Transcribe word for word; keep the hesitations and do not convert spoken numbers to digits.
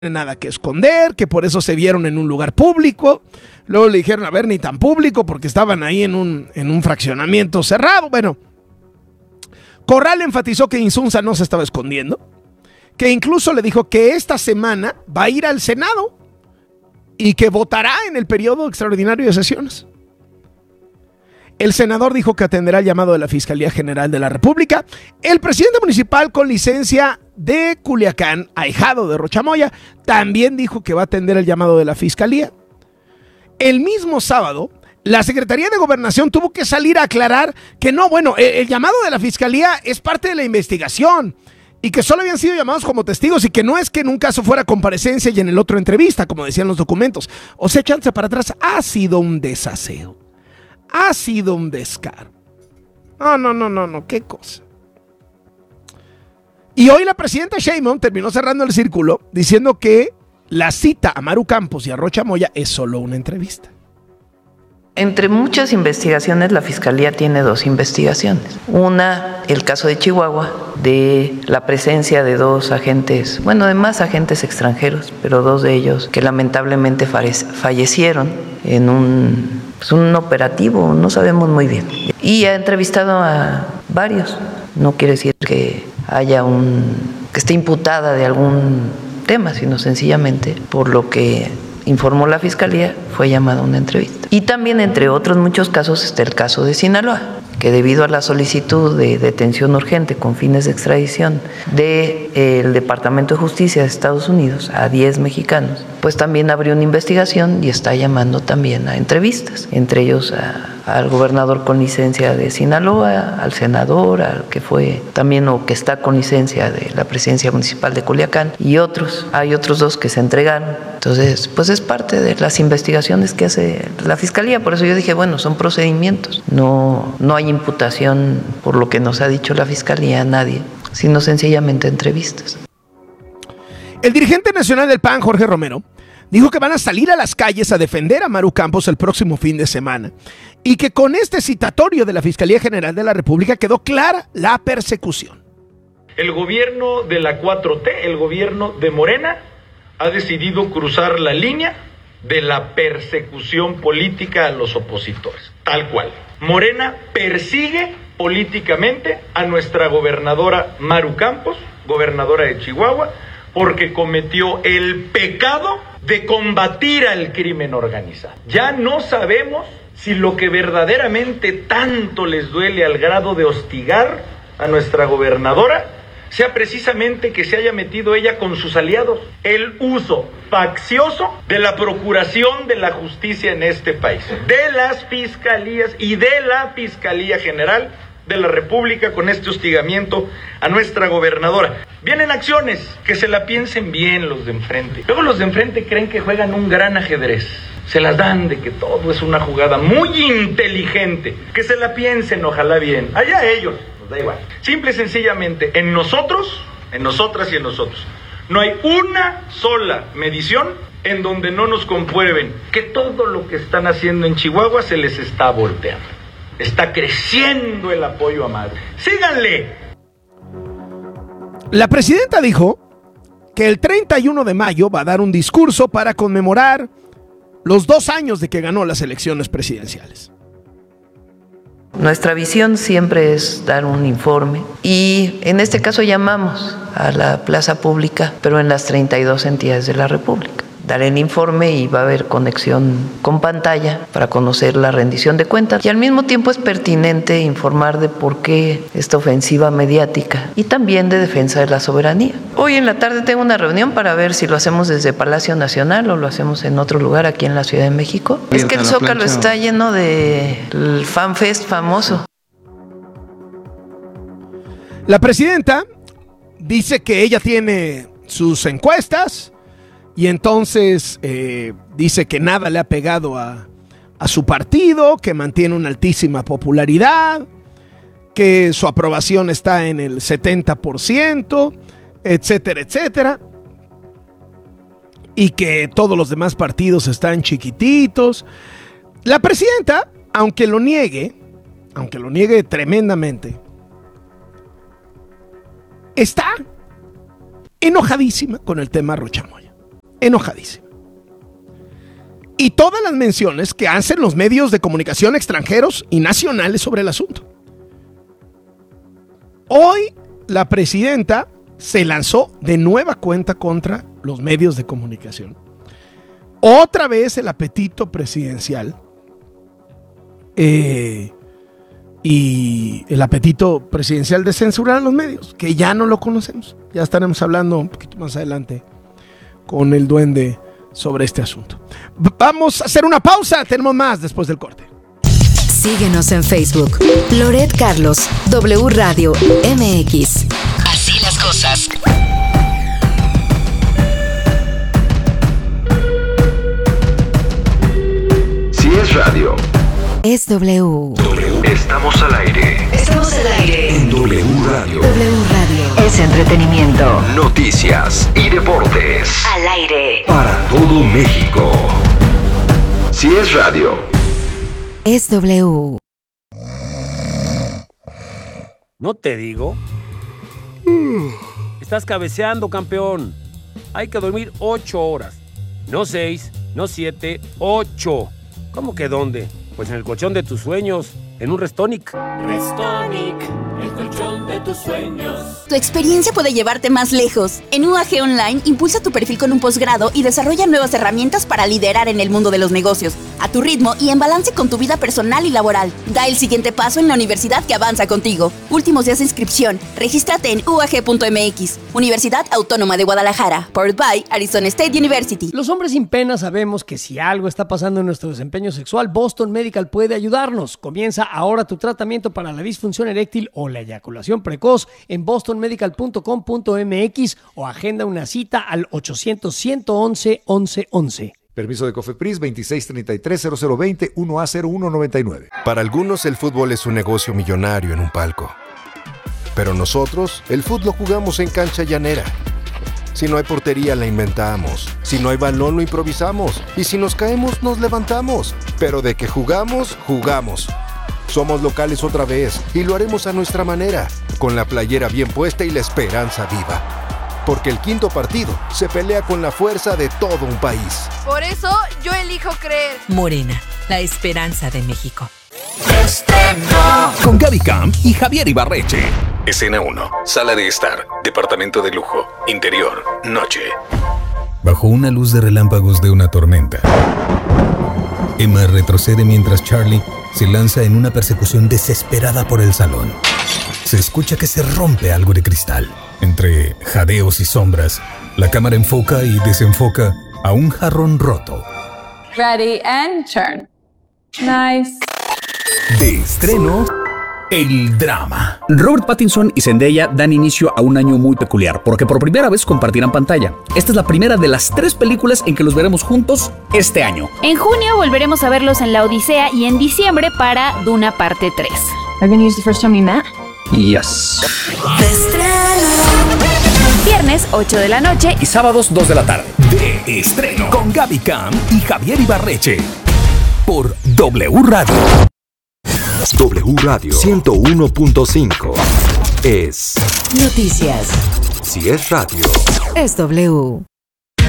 nada que esconder, que por eso se vieron en un lugar público. Luego le dijeron, a ver, ni tan público, porque estaban ahí en un, en un fraccionamiento cerrado. Bueno, Corral enfatizó que Insunza no se estaba escondiendo, que incluso le dijo que esta semana va a ir al Senado y que votará en el periodo extraordinario de sesiones. El senador dijo que atenderá el llamado de la Fiscalía General de la República. El presidente municipal con licencia de Culiacán, ahijado de Rocha Moya, también dijo que va a atender el llamado de la Fiscalía. El mismo sábado, la Secretaría de Gobernación tuvo que salir a aclarar que no, bueno, el, el llamado de la Fiscalía es parte de la investigación y que solo habían sido llamados como testigos y que no es que en un caso fuera comparecencia y en el otro entrevista, como decían los documentos. O sea, echándose para atrás, ha sido un desaseo. Ha sido un descaro. No, no, no, no, no, qué cosa. Y hoy la presidenta Sheinbaum terminó cerrando el círculo diciendo que la cita a Maru Campos y a Rocha Moya es solo una entrevista. Entre muchas investigaciones, la Fiscalía tiene dos investigaciones. Una, el caso de Chihuahua, de la presencia de dos agentes, bueno, de más agentes extranjeros, pero dos de ellos que lamentablemente fallecieron en un, pues un operativo, no sabemos muy bien. Y ha entrevistado a varios. No quiere decir que haya un, que esté imputada de algún tema, sino sencillamente por lo que informó la Fiscalía, fue llamada a una entrevista. Y también, entre otros muchos casos, está el caso de Sinaloa, que debido a la solicitud de detención urgente con fines de extradición del Departamento de Justicia de Estados Unidos a diez mexicanos, pues también abrió una investigación y está llamando también a entrevistas, entre ellos a, al gobernador con licencia de Sinaloa, al senador, al que fue también o que está con licencia de la presidencia municipal de Culiacán y otros. Hay otros dos que se entregaron. Entonces, pues es parte de las investigaciones que hace la Fiscalía. Por eso yo dije, bueno, son procedimientos. No, no hay imputación por lo que nos ha dicho la Fiscalía a nadie, sino sencillamente entrevistas. El dirigente nacional del P A N, Jorge Romero, dijo que van a salir a las calles a defender a Maru Campos el próximo fin de semana y que con este citatorio de la Fiscalía General de la República quedó clara la persecución. El gobierno de la cuatro T, el gobierno de Morena, ha decidido cruzar la línea de la persecución política a los opositores, tal cual. Morena persigue políticamente a nuestra gobernadora Maru Campos, gobernadora de Chihuahua, porque cometió el pecado de combatir al crimen organizado. Ya no sabemos si lo que verdaderamente tanto les duele al grado de hostigar a nuestra gobernadora sea precisamente que se haya metido ella con sus aliados. El uso faccioso de la procuración de la justicia en este país, de las fiscalías y de la Fiscalía General de la República con este hostigamiento a nuestra gobernadora. Vienen acciones, que se la piensen bien los de enfrente. Luego los de enfrente creen que juegan un gran ajedrez. Se las dan de que todo es una jugada muy inteligente. Que se la piensen, ojalá bien. Allá ellos, nos da igual. Simple y sencillamente, en nosotros, en nosotras y en nosotros, no hay una sola medición en donde no nos comprueben que todo lo que están haciendo en Chihuahua se les está volteando. Está creciendo el apoyo a Maru. ¡Síganle! La presidenta dijo que el treinta y uno de mayo va a dar un discurso para conmemorar los dos años de que ganó las elecciones presidenciales. Nuestra visión siempre es dar un informe y en este caso llamamos a la plaza pública, pero en las treinta y dos entidades de la República. Daré el informe y va a haber conexión con pantalla para conocer la rendición de cuentas y al mismo tiempo es pertinente informar de por qué esta ofensiva mediática y también de defensa de la soberanía. Hoy en la tarde tengo una reunión para ver si lo hacemos desde Palacio Nacional o lo hacemos en otro lugar aquí en la Ciudad de México. Es que el Zócalo está lleno del FanFest famoso. La presidenta dice que ella tiene sus encuestas y entonces eh, dice que nada le ha pegado a, a su partido, que mantiene una altísima popularidad, que su aprobación está en el setenta por ciento, etcétera, etcétera, y que todos los demás partidos están chiquititos. La presidenta, aunque lo niegue, aunque lo niegue tremendamente, está enojadísima con el tema Rocha Moya. enojadísima. Y todas las menciones que hacen los medios de comunicación extranjeros y nacionales sobre el asunto. Hoy la presidenta se lanzó de nueva cuenta contra los medios de comunicación. Otra vez el apetito presidencial eh, y el apetito presidencial de censurar a los medios, que ya no lo conocemos. Ya estaremos hablando un poquito más adelante con el duende sobre este asunto. Vamos a hacer una pausa, tenemos más después del corte. Síguenos en Facebook, Loret Carlos, W Radio M X. Así las cosas. Si es radio, es W. W. Estamos al aire. Estamos al aire. En W Radio. W Radio. Es entretenimiento. Noticias y deportes. Al aire. Para todo México. Si es radio, es W. ¿No te digo? Estás cabeceando, campeón. Hay que dormir ocho horas. No seis, no siete, ocho. ¿Cómo que dónde? Pues en el colchón de tus sueños, en un Restonic. Restonic, el colchón de tus sueños. Tu experiencia puede llevarte más lejos. En U A G Online, impulsa tu perfil con un posgrado y desarrolla nuevas herramientas para liderar en el mundo de los negocios, a tu ritmo y en balance con tu vida personal y laboral. Da el siguiente paso en la universidad que avanza contigo. Últimos días de inscripción. Regístrate en u a g punto m x. Universidad Autónoma de Guadalajara. Powered by Arizona State University. Los hombres sin pena sabemos que si algo está pasando en nuestro desempeño sexual, Boston Medical puede ayudarnos. Comienza ahora tu tratamiento para la disfunción eréctil o la eyaculación precoz en boston medical punto com punto m x o agenda una cita al ochocientos, ciento once, once once. Permiso de COFEPRIS veintiséis treinta y tres cero cero veinte uno A cero uno noventa y nueve. Para algunos el fútbol es un negocio millonario en un palco. Pero nosotros el fútbol lo jugamos en cancha llanera. Si no hay portería la inventamos. Si no hay balón lo improvisamos. Y si nos caemos nos levantamos. Pero de que jugamos, jugamos. Somos locales otra vez y lo haremos a nuestra manera, con la playera bien puesta y la esperanza viva. Porque el quinto partido se pelea con la fuerza de todo un país. Por eso yo elijo creer. Morena, la esperanza de México. con Gaby Camp y Javier Ibarreche. Escena uno. Sala de estar. Departamento de lujo. Interior. Noche. Bajo una luz de relámpagos de una tormenta, Emma retrocede mientras Charlie se lanza en una persecución desesperada por el salón. Se escucha que se rompe algo de cristal. Entre jadeos y sombras, la cámara enfoca y desenfoca a un jarrón roto. Ready and turn. Nice. De estreno, el drama. Robert Pattinson y Zendaya dan inicio a un año muy peculiar, porque por primera vez compartirán pantalla. Esta es la primera de las tres películas en que los veremos juntos este año. En junio volveremos a verlos en La Odisea y en diciembre para Duna parte tres. Are you gonna use the first time you met? Yes. Viernes ocho de la noche y sábados dos de la tarde. De estreno con Gaby Camp y Javier Ibarreche por W Radio. W Radio ciento uno punto cinco es Noticias. Si es radio, es W.